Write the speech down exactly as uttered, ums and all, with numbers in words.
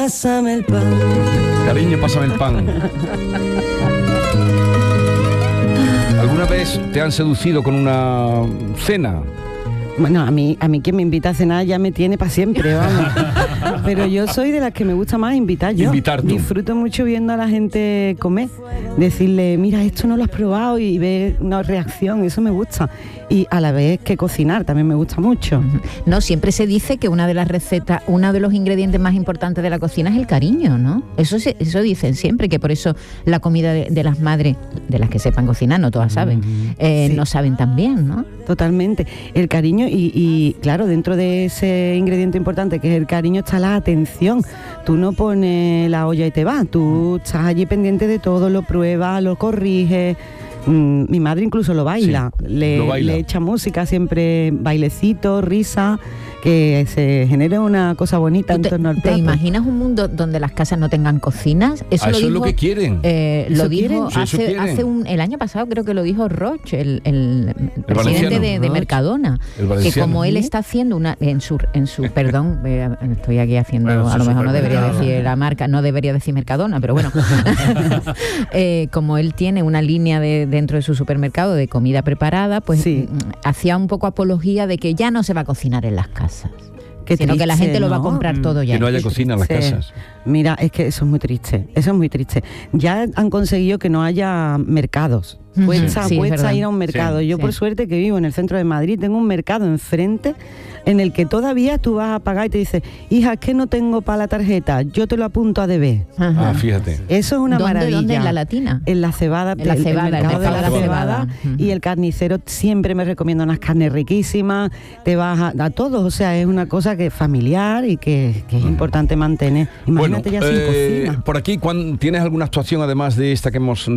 Pásame el pan. Cariño, pásame el pan. ¿Alguna vez te han seducido con una cena? Bueno, a mí, a mí quien me invita a cenar ya me tiene para siempre, vamos. Pero yo soy de las que me gusta más invitar yo. Invitar tú. Disfruto mucho viendo a la gente comer. Decirle, mira, esto no lo has probado, y ver una reacción, eso me gusta. Y a la vez que cocinar también me gusta mucho. No, siempre se dice que una de las recetas, uno de los ingredientes más importantes de la cocina es el cariño, ¿no? Eso se, eso dicen siempre, que por eso la comida de, de las madres, de las que sepan cocinar, no todas saben, eh, sí. no saben tan bien, ¿no? Totalmente. El cariño y, y, claro, dentro de ese ingrediente importante que es el cariño está la atención. Tú no pones la olla y te vas, tú estás allí pendiente de todo, lo pruebas, lo corriges. Mm, mi madre incluso lo baila, sí, le, lo baila. Le echa música, siempre bailecito, risa, que se genere una cosa bonita en torno al plato. ¿Te imaginas un mundo donde las casas no tengan cocinas? Eso, lo, eso dijo, es lo que quieren. Eh, lo dijo sí, hace, hace un, el año pasado, creo que lo dijo Roche, el, el, el presidente de, de Mercadona, que como él está haciendo una en su en su perdón, eh, estoy aquí haciendo, bueno, a lo mejor no debería decir la marca, no debería decir Mercadona, pero bueno, eh, como él tiene una línea de, dentro de su supermercado de comida preparada, pues sí. hacía un poco apología de que ya no se va a cocinar en las casas. Qué sino triste, que la gente ¿no? lo va a comprar todo ya. Que no haya cocina en las sí. casas. Mira, es que eso es muy triste, eso es muy triste. Ya han conseguido que no haya mercados. Cuesta, sí, cuesta ir a un mercado. Sí, Yo sí. por suerte que vivo en el centro de Madrid, tengo un mercado enfrente en el que todavía tú vas a pagar y te dices, hija, es que no tengo para la tarjeta, yo te lo apunto a deber. Ajá. Ah, fíjate. Eso es una ¿Dónde, maravilla. ¿Dónde? ¿En la Latina? En la Cebada. En la Cebada, el, el mercado de la, la Cebada. Uh-huh. Y el carnicero siempre me recomienda unas carnes riquísimas, te vas a, a todos, o sea, es una cosa que es familiar y que, que es importante mantener. Imagínate bueno, ya sin eh, cocina. Por aquí, ¿tienes alguna actuación además de esta que hemos